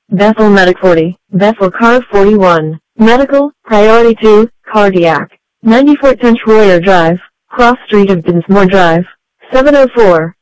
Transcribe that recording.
Bethel Medic 40, Bethel Car 41, Medical, Priority 2, Cardiac, 94 Tench Royer Drive, Cross Street of Dinsmore Drive, 704.